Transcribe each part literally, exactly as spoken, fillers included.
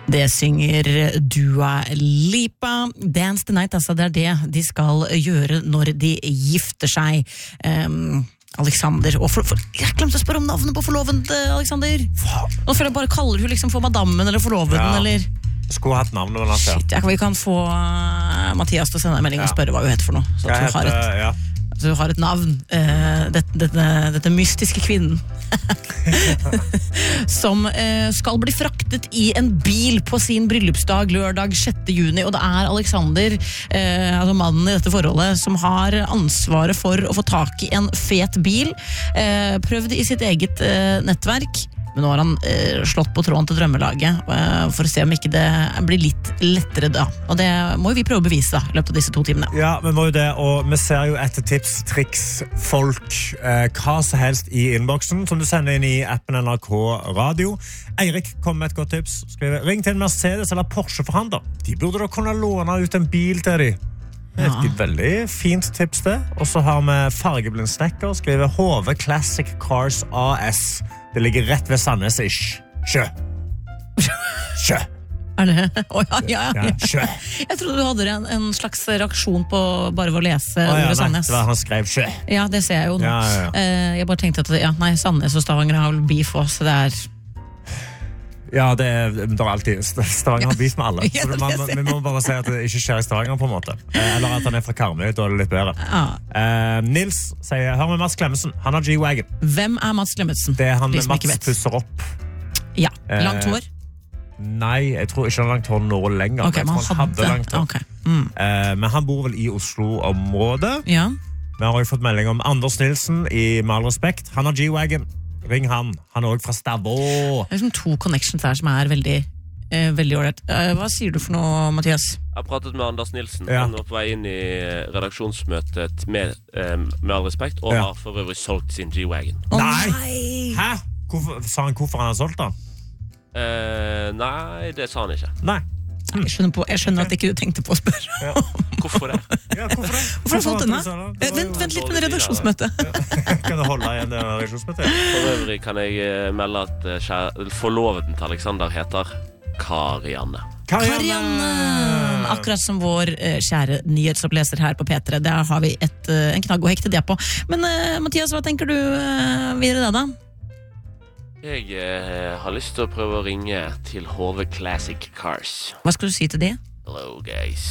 Det synger Dua Lipa. Dance the night, altså det er det de skal gjøre når de gifter seg. Um, Alexander, og for, for, jeg glemte å spørre om navnet på forloven, Alexander. Nå føler jeg bare kaller du liksom for madammen eller forloven, ja. Eller? Skulle hatt navnet, men altså. Shit, jeg kan, vi kan få uh, Mathias til å sende en melding ja. Og spørre hva hun heter for noe. Så at hun har et, ja. Så hun har et navn. Uh, dette, dette, dette mystiske kvinnen. Som uh, skal bli fraktet i en bil på sin bryllupsdag lørdag sjette juni, og det er Alexander, uh, altså mannen i dette forholdet, som har ansvaret for å få tak i en fet bil, uh, prøvd i sitt eget uh, nettverk. Men nå har han eh, slått på tråden til drømmelaget eh, for å se om ikke det blir litt lettere da. Og det må jo vi prøve å bevise da, i løpet av disse to timene. Ja, vi må jo det, og vi ser jo etter tips, triks, folk, eh, hva som helst i innboksen, som du sender inn i appen N R K Radio. Eirik kom med et godt tips. Skriver, ring til en Mercedes eller Porsche-forhandler. De burde da kunne låne ut en bil til de. Ja. Et veldig fint tips det. Og så har vi fargeblind snekker, skriver H V Classic Cars A S. Det ligger rett ved Sandnes-ish. Sjø. Sjø. Er det? Oh, ja, ja, ja. Ja, sjø. Jeg trodde du hadde en, en slags reaksjon på bare å lese oh, ja, ordet Sandnes. Nei, det var han skrev sjø. Ja, det ser jeg jo nå. Ja, ja, ja. Eh, jeg bare tenkte at ja, nei, Sandnes og Stavanger har vel beef også, det er... Ja, det er, det er alltid Stavanger har beef med alle. Så det, man, vi må bare si at det ikke skjer i Stavanger på en måte. Eller at han er fra Karmøy, da er det litt bedre. Ja. Eh, Nils sier, hør med Mats Klemmensen. Han har G-Wagon. Hvem er Mats Klemmensen? Det er han Mats pusser opp. Ja, langt hår? Eh, nei, jeg tror ikke han har langt hår nå lenger. Okay, jeg tror han hadde, hadde langt hår. Okay. Mm. Eh, men han bor vel i Oslo-området. Ja. Vi har også fått melding om Anders Nilsen i Med all respekt. Han har G-Wagon. Ring han. Han er også fra Stavå. Det er liksom to connections her som er veldig eh, veldig ordentlig. Eh, hva sier du for noe, Mathias? Jeg har pratet med Anders Nilsen. Ja. Han var på vei inn i redaksjonsmøtet med, eh, med all respekt, og ja. Har for øvrig solgt sin G-Wagon. Oh, nei! nei! Hæ? Hvorfor, sa han hvorfor han har solgt den? Eh, nei, det sa han ikke. Nei. Nei, jeg skjønner, på, jeg skjønner at ikke du tenkte på å spørre. Ja. Hvorfor det? Ja, hvorfor det? Hvorfor har du fått denne? Vent, vent litt med det redaksjonsmøtet. Ja. Kan du holde igjen det redaksjonsmøtet? For øvrig kan jeg melde at kjære, forloveden til Alexander heter Karianne. Karianne! Akkurat som vår uh, kjære nyhetsoppleser her på P tre. Der har vi et, uh, en knagg å hekte det på. Men uh, Mathias, hva tenker du uh, videre da da? Jeg eh, har lyst til å prøve å ringe til H V Classic Cars. Hva skal du si til de? Hello guys.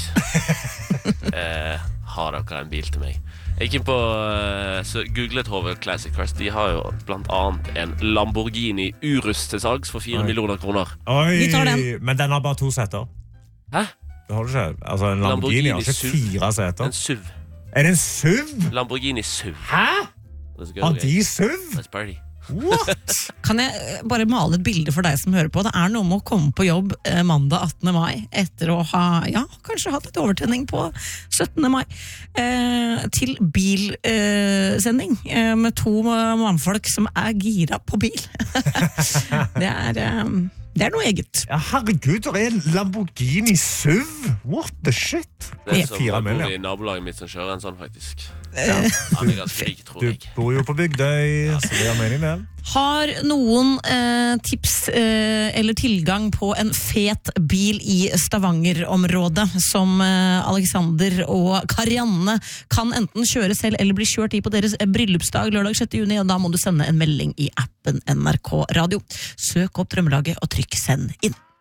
eh, har dere en bil til meg? Jeg gikk inn på eh, så googlet H V Classic Cars. De har jo blant annet en Lamborghini Urus til salgs for fire millioner kroner. Oi, Vi tar den. Men den har bare to seter. Hæ? Det har du ikke. Altså, en Lamborghini, Lamborghini har ikke SUV. Fire seter. En SUV. Er det en SUV? Lamborghini SUV. Hæ? Har de SUV? Let's party. What? Kan jeg bare male et bilde for deg som hører på? Det er noe med å komme på jobb eh, mandag attende mai etter å ha, ja, kanskje hatt et overtenning på syttende mai eh, til bilsending eh, med to mannfolk som er gira på bil. det er eh, det er noe eget. Ja, herregud, det er en Lamborghini SUV. What the shit? Det er som jeg bor i nabolaget mitt som kjører en sånn faktisk. Ja. Han er ganske rik, tror jeg. Du bor jo på Bygdøy, så det er meningen det. Har noen eh, tips eh, eller tilgang på en fet bil i Stavanger-området som eh, Alexander og Karianne kan enten kjøre selv eller bli kjørt i på deres bryllupsdag lørdag sjette juni, og da må du sende en melding i appen N R K Radio. Søk opp drømmelaget og trykk send inn.